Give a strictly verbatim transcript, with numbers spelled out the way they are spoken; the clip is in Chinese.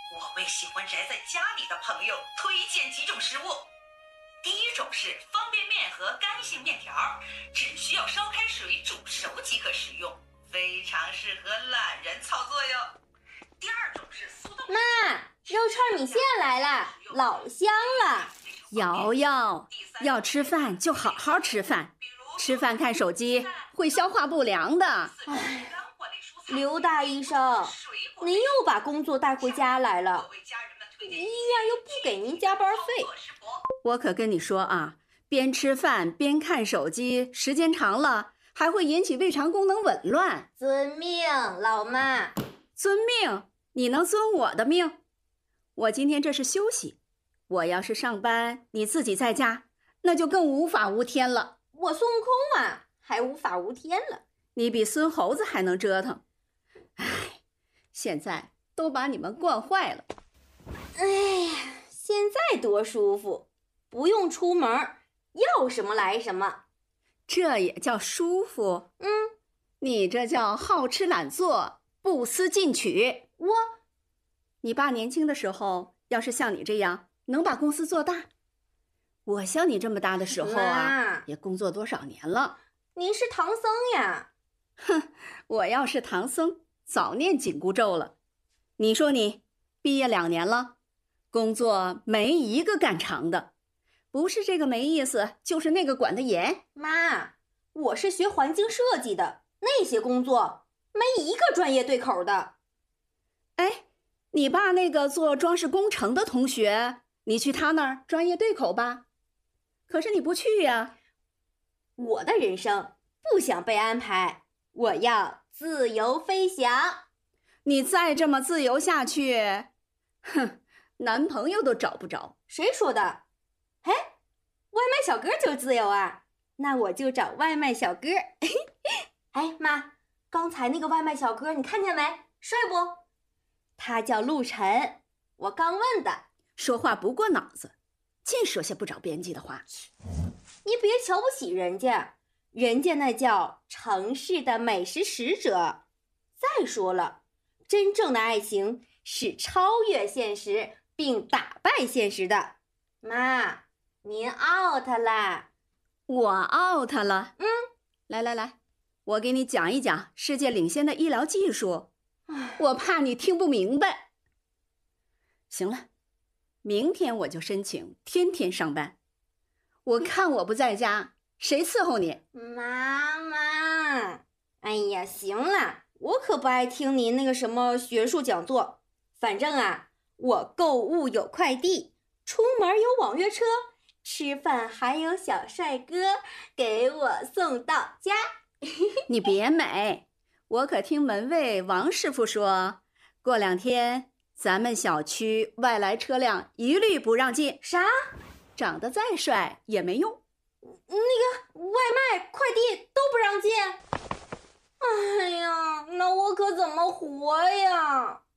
我为喜欢宅在家里的朋友推荐几种食物。第一种是方便面和干性面条，只需要烧开水煮熟即可食用，非常适合懒人操作哟。第二种是速冻。 妈，肉串米线来了，老香了。 瑶瑶，要吃饭就好好吃饭，吃饭看手机会消化不良的。 唉，刘大医生，您又把工作带回家来了，医院又不给您加班费。 我可跟你说啊，边吃饭边看手机，时间长了还会引起胃肠功能紊乱。 遵命，老妈。 遵命？你能遵我的命？我今天这是休息，我要是上班，你自己在家，那就更无法无天了。 我孙悟空啊，还无法无天了。 你比孙猴子还能折腾。唉，现在都把你们惯坏了。 哎呀，现在多舒服，不用出门，要什么来什么。 这也叫舒服？ 嗯， 你这叫好吃懒做，不思进取。 我， 你爸年轻的时候，要是像你这样能把公司做大，我像你这么大的时候啊，也工作多少年了。 您是唐僧呀？ 哼，我要是唐僧，早念紧箍咒了。你说你毕业两年了，工作没一个干长的，不是这个没意思，就是那个管得严。 妈，我是学环境设计的，那些工作没一个专业对口的。 哎，你爸那个做装饰工程的同学，你去他那儿专业对口吧？可是你不去呀。 我的人生不想被安排，我要自由飞翔。 你再这么自由下去，哼，男朋友都找不着。 谁说的？哎，外卖小哥就自由啊，那我就找外卖小哥。哎，妈，刚才那个外卖小哥你看见没？帅不？他叫陆晨，我刚问的。 说话不过脑子，净说些不着边际的话。 你别瞧不起人家，人家那叫城市的美食使者。再说了，真正的爱情是超越现实并打败现实的。妈，您 out 啦。 我 out 了。 嗯， 来来来，我给你讲一讲世界领先的医疗技术，我怕你听不明白。行了，明天我就申请天天上班。我看我不在家，谁伺候你？ 妈妈，哎呀，行了，我可不爱听您那个什么学术讲座。反正啊，我购物有快递，出门有网约车，吃饭还有小帅哥给我送到家。 你别美，我可听门卫王师傅说，过两天咱们小区外来车辆一律不让进。 啥？ 长得再帅也没用， 那个外卖快递都不让进。哎呀，那我可怎么活呀？